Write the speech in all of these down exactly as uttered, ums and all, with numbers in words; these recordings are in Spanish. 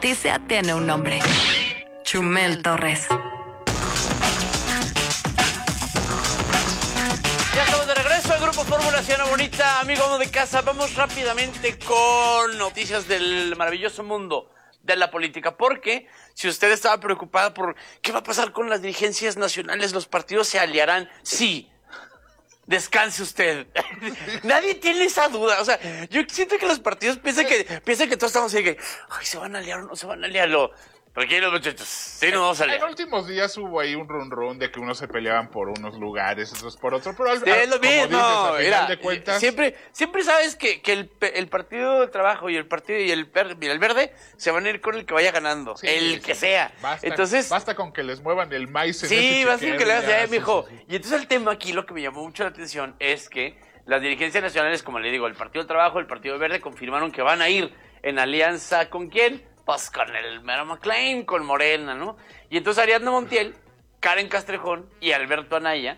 noticia tiene un nombre. Chumel Torres. Ya estamos de regreso al Grupo Fórmula Ciudadana Bonita. Amigo de casa, vamos rápidamente con noticias del maravilloso mundo de la política. Porque si usted estaba preocupada por qué va a pasar con las dirigencias nacionales, los partidos se aliarán. Sí. Descanse usted. Nadie tiene esa duda. O sea, yo siento que los partidos piensan que piensan que todos estamos así que, ay, se van a aliar o no se van a aliar. Lo, tranquilos, muchachos. Sí, no vamos a aliar. En últimos días hubo ahí un run run de que unos se peleaban por unos lugares, otros por otros. Pero al, Sí, es lo como mismo. dices, a final Mira, de cuentas, siempre, siempre sabes que, que el, el Partido del Trabajo y el Partido y el, y el Verde se van a ir con el que vaya ganando. sí, el sí, que sí. sea. Basta, Con, basta con que les muevan el maíz en sí, ese basta con que le hagas ya, sí, mijo. sí, sí. Y entonces el tema aquí, lo que me llamó mucho la atención es que las dirigencias nacionales, como le digo, el Partido del Trabajo, el Partido Verde, confirmaron que van a ir en alianza ¿con quién? Pues con el mero McLean, con Morena, ¿no? Y entonces Ariadna Montiel, Karen Castrejón y Alberto Anaya,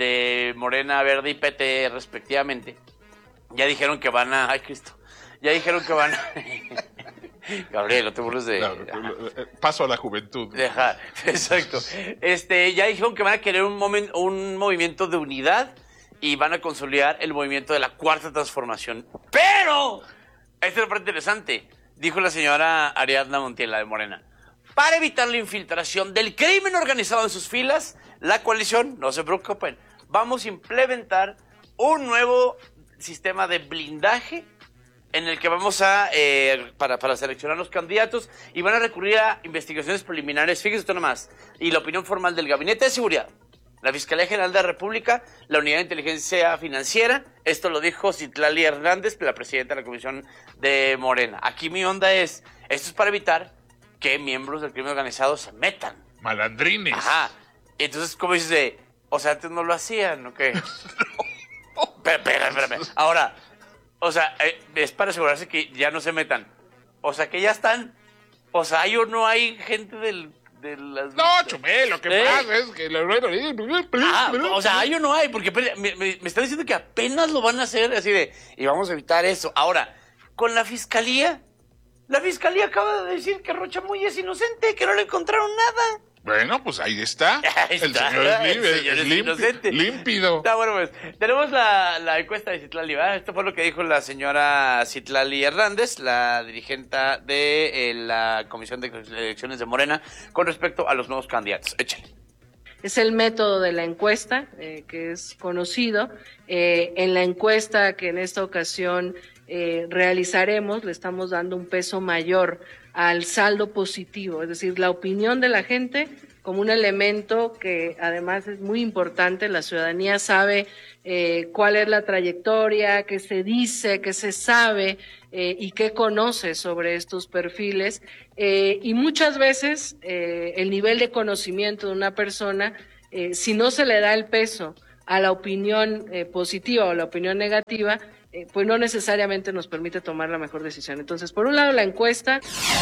de Morena, Verde y P T respectivamente, ya dijeron que van a... Ay, Cristo. Ya dijeron que van a... Gabriel, no te burles de... No, paso a la juventud. Deja, exacto. Este, ya dijeron que van a querer un, momen, un movimiento de unidad y van a consolidar el movimiento de la Cuarta Transformación. Pero, esta es la parte interesante, dijo la señora Ariadna Montiel, la de Morena. Para evitar la infiltración del crimen organizado en sus filas, la coalición, no se preocupen, vamos a implementar un nuevo sistema de blindaje en el que vamos a, eh, para, para seleccionar los candidatos y van a recurrir a investigaciones preliminares, fíjese usted nomás, y la opinión formal del Gabinete de Seguridad, la Fiscalía General de la República, la Unidad de Inteligencia Financiera. Esto lo dijo Citlali Hernández, la presidenta de la Comisión de Morena. Aquí mi onda es, esto es para evitar que miembros del crimen organizado se metan. Malandrines. Ajá. Entonces, ¿cómo dices de, o sea, antes no lo hacían, ¿o qué? Espera, espera, espera. Ahora, o sea, eh, es para asegurarse que ya no se metan. O sea, que ya están. O sea, ¿hay o no hay gente del... de las... No, Chumel, lo que ¿Eh? pasa es que... Ah, o sea, ¿hay o no hay? Porque me, me, me están diciendo que apenas lo van a hacer, así de, y vamos a evitar eso. Ahora, con la fiscalía, la fiscalía acaba de decir que Rocha Moya es inocente, que no le encontraron nada. Bueno, pues ahí está. Ahí El está, señor es, libre, el señor es es limpi- inocente. límpido. Está bueno, pues. Tenemos la, la encuesta de Citlali, ¿verdad? Esto fue lo que dijo la señora Citlali Hernández, la dirigente de eh, la Comisión de Elecciones de Morena, con respecto a los nuevos candidatos. Échale. Es el método de la encuesta, eh, que es conocido. Eh, en la encuesta que en esta ocasión eh, realizaremos, le estamos dando un peso mayor al saldo positivo, es decir, la opinión de la gente como un elemento que además es muy importante. La ciudadanía sabe eh, cuál es la trayectoria, qué se dice, qué se sabe eh, y qué conoce sobre estos perfiles. Eh, y muchas veces eh, el nivel de conocimiento de una persona, eh, si no se le da el peso a la opinión eh, positiva o la opinión negativa, eh, pues no necesariamente nos permite tomar la mejor decisión. Entonces, por un lado, la encuesta...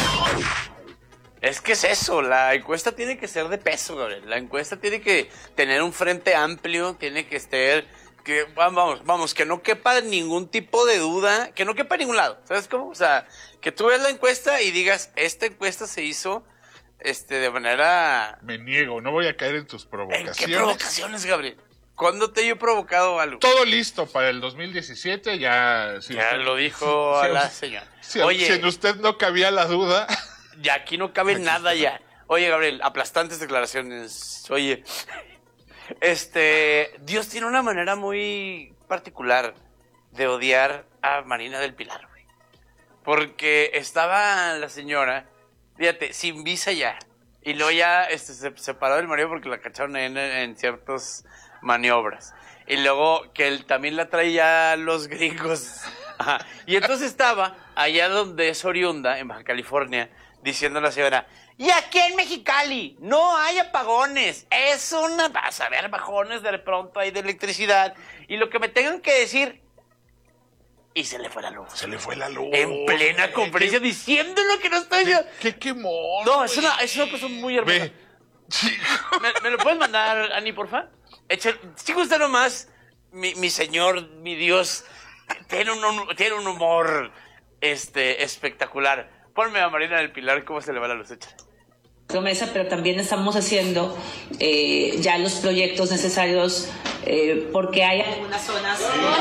Es que es eso, la encuesta tiene que ser de peso, Gabriel. La encuesta tiene que tener un frente amplio, tiene que estar, que vamos, vamos, que no quepa ningún tipo de duda, que no quepa en ningún lado, ¿sabes cómo? O sea, que tú veas la encuesta y digas, esta encuesta se hizo, este, de manera... Me niego, no voy a caer en tus ¿En provocaciones. qué provocaciones, Gabriel? ¿Cuándo te he provocado algo? Todo listo para el dos mil diecisiete, ya... Si Ya usted, lo dijo si, a la si, señora. Si, Oye, si en usted no cabía la duda... Ya aquí no cabe nada ya. Oye, Gabriel, aplastantes declaraciones. Oye, este, Dios tiene una manera muy particular de odiar a Marina del Pilar, güey. Porque estaba la señora, fíjate, sin visa ya. Y luego ya este, se separó del marido porque la cacharon en, en ciertas maniobras. Y luego que él también la traía los gringos. Ajá. Y entonces estaba allá donde es oriunda, en Baja California, diciendo la señora, y aquí en Mexicali no hay apagones, es una, vas a ver bajones de pronto hay de electricidad, y lo que me tengan que decir, y se le fue la luz. Se le fue la luz. En plena conferencia ¿Qué, diciendo lo que no estoy yo. ¿Qué quemón? No, es una, es una cosa muy hermosa. Sí. ¿Me, ¿Me lo puedes mandar, Ani, porfa? Echa, si gusta nomás, mi, mi señor, mi Dios, tiene un, tiene un humor este, espectacular. Ponme a Marina del Pilar cómo se le va la luz, échale. Promesa, pero también estamos haciendo eh, ya los proyectos necesarios eh, porque hay algunas zonas.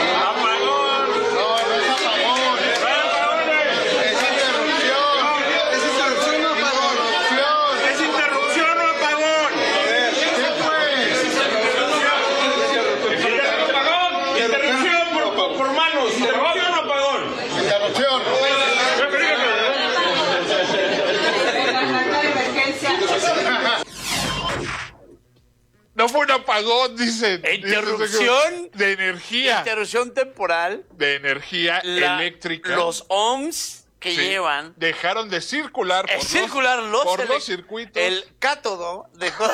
No fue un apagón, dicen. Interrupción. De energía. Interrupción temporal. De energía La, eléctrica. Los ohms que Sí. llevan. Dejaron de circular por, Es circular los, los, por ele- los circuitos. El cátodo dejó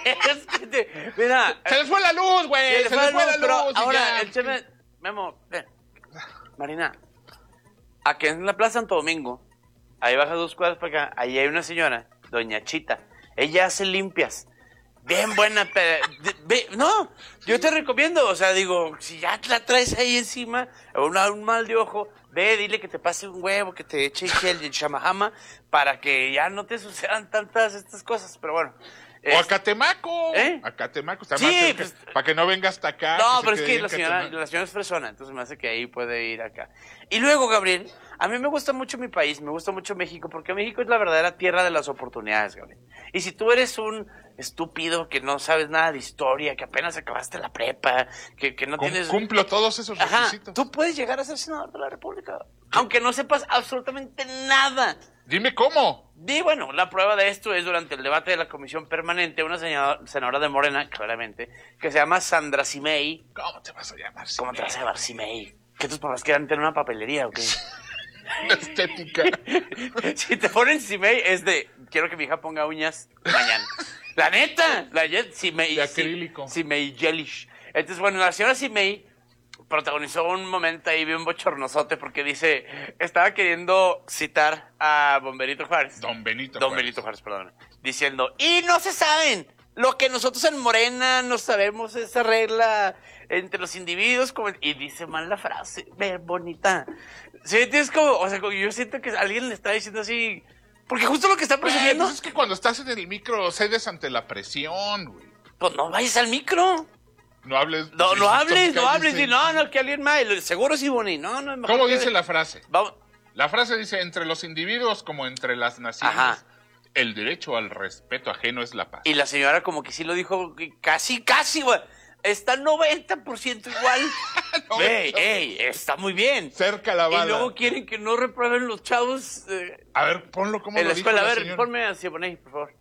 de... Mira. Se les fue la luz, güey. Se, Se les fue la luz. pero y ahora, ya. el tema... Memo, ven. Marina, aquí en la Plaza Santo Domingo, ahí baja dos cuadras para acá, ahí hay una señora, doña Chita. Ella hace limpias. Bien buena, pero... de- ve- no, yo te recomiendo, o sea, digo, si ya la traes ahí encima, una- un mal de ojo, ve, dile que te pase un huevo, que te eche gel y chamajama, para que ya no te sucedan tantas estas cosas, pero bueno. O a Catemaco. ¿Eh? A Catemaco está Sí, más cerca. pues- Para que no venga hasta acá. No, se pero es quede que en la señora, Catemaco. la señora es fresona, entonces me hace que ahí puede ir acá. Y luego, Gabriel, a mí me gusta mucho mi país, me gusta mucho México, porque México es la verdadera tierra de las oportunidades, Gabriel. Y si tú eres un estúpido que no sabes nada de historia, que apenas acabaste la prepa, que, que no Cum- tienes... Cumplo todos esos Ajá, requisitos. tú puedes llegar a ser senador de la República, aunque no sepas absolutamente nada. Dime cómo. Y bueno, la prueba de esto es durante el debate de la comisión permanente, una señora- senadora de Morena, claramente, que se llama Sandra Cimey. ¿Cómo te vas a llamar? ¿Cómo te vas a llamar Cimey? ¿Que tus papás quieran tener una papelería o qué? Estética. Si te ponen Cimey es de, quiero que mi hija ponga uñas mañana. La neta, la jet, Cimey. De acrílico. Cimey Jellish. Entonces, bueno, la señora Cimey protagonizó un momento ahí bien bochornosote porque dice, estaba queriendo citar a Bomberito Juárez. Don Benito Don Juárez. Benito Juárez, perdón. Diciendo, y no se saben. Lo que nosotros en Morena no sabemos esa regla entre los individuos. Como, y dice mal la frase, ve, bonita. Sí, es como, o sea, como yo siento que alguien le está diciendo así, porque justo lo que está Güey, presumiendo, pues es que cuando estás en el micro cedes ante la presión, güey. pues no vayas al micro. No hables. No, pues, no sí, hables, no cállense. hables. Y no, no, que alguien más. Seguro sí, Boni. No, no, es mejor ¿Cómo que- dice la frase? Vamos. La frase dice, entre los individuos como entre las naciones, Ajá. el derecho al respeto ajeno es la paz. Y la señora como que sí lo dijo que casi, casi, güey. Está noventa por ciento igual. Ey, ey, está muy bien. Cerca la bala. Y luego quieren que no reprueben los chavos eh, A ver, ponlo como en lo la dijo escuela. A la ver, señora. ponme así, poné, por favor.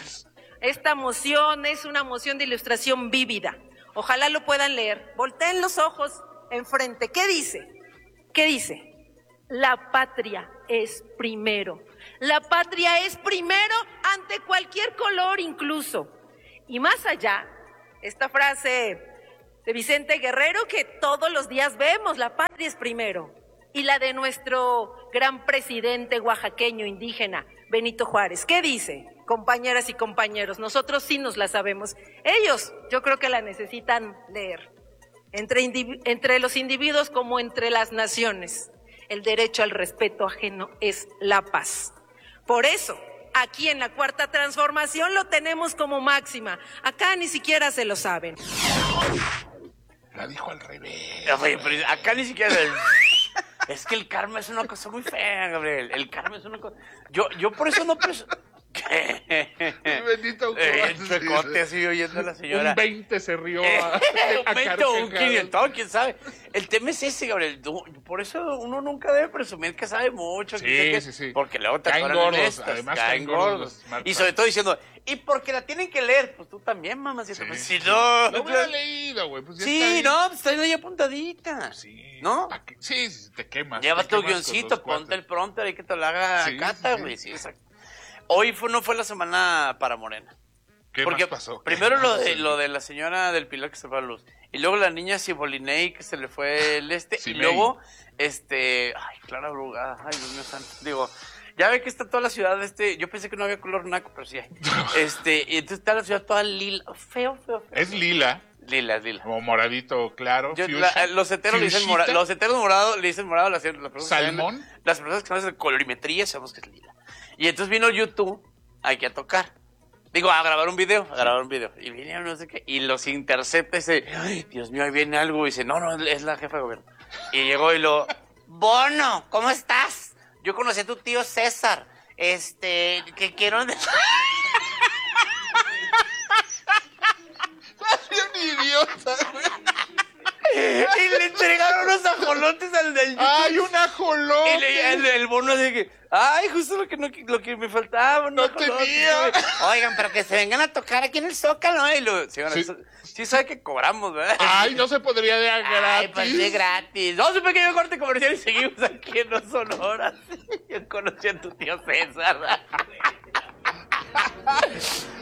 Esta moción es una moción de ilustración vívida. Ojalá lo puedan leer. Volteen los ojos enfrente. ¿Qué dice? ¿Qué dice? La patria es primero. La patria es primero ante cualquier color incluso. Y más allá, esta frase de Vicente Guerrero que todos los días vemos, la patria es primero. Y la de nuestro gran presidente oaxaqueño indígena, Benito Juárez. ¿Qué dice? Compañeras y compañeros, nosotros sí nos la sabemos. Ellos, yo creo que la necesitan leer. Entre, indivi- entre los individuos como entre las naciones, el derecho al respeto ajeno es la paz. Por eso, aquí en la Cuarta Transformación lo tenemos como máxima. Acá ni siquiera se lo saben. La dijo al revés. Oye, pero acá ni siquiera... Es que el karma es una cosa muy fea, Gabriel. El karma es una cosa... Yo, yo por eso no... Preso... Benito Eh, Juárez, el chuecote así oyendo a la señora. Un veinte se rió Eh, a, a un veinte o un carcajadas. quinientos, quién sabe. El tema es ese, Gabriel. Tú- Por eso uno nunca debe presumir que sabe mucho. que Sí, sé qué, sí, sí. Porque luego te Caen atoran en gordos, estas, además caen caen gordos gordos. los Marta. Y sobre todo diciendo, y porque la tienen que leer, pues tú también, mamá. Si, Sí, pues, si sí. no. Lo hubiera leído, güey. Pues ya está Sí, ahí. no, pues está ahí apuntadita. Sí. ¿no? ¿Pa' qué? Sí, sí, te quemas. Lleva te tu quemas con guioncito, los ponte el cuates. prompter ahí que te lo haga Sí, Cata, sí, güey. sí. Sí, exacto. Hoy fue, no fue la semana para Morena. ¿Qué Porque más pasó? primero ¿Qué lo más de, pasó? lo de la señora del Pilar que se fue a la luz. Y luego la niña Cibolinei que se le fue el este. Cimey. Y luego, este... Ay, Clara Brugada. Ay, Dios mío santo. Digo, Ya ve que está toda la ciudad, este, yo pensé que no había color naco, pero sí hay. Este, y entonces está la ciudad toda lila, feo, feo, feo. Es lila, Lila, es lila. como moradito claro. Yo, fuchsia, la- los heteros le dicen fuchsita, morado, los heteros morados le dicen morado, las, las personas que Salmón. saben- las personas que saben de colorimetría sabemos que es lila. Y entonces vino YouTube aquí a tocar. Digo, a grabar un video, a grabar un video. Y vinieron no sé qué, y los intercepta y dice, ay, Dios mío, ahí viene algo. Y dice, no, no, es la jefa de gobierno. Y llegó y lo, Bono, ¿cómo estás? Yo conocí a tu tío César. Este, que quiero... Un idiota, güey. Y le entregaron unos ajolotes al del YouTube. ¡Ay, un ajolote! Y le, el, el bono de que, ay, justo lo que, no, lo que me faltaba. un No ajolote". tenía. Oigan, pero que se vengan a tocar aquí en el Zócalo. Y lo, sí, bueno, Sí. eso- sí sabe que cobramos, ¿verdad? ¡Ay, no se podría de a Ay, pues de gratis! gratis. Vamos a un pequeño corte comercial y seguimos aquí en Los Sonoras. Yo conocí a tu tío César.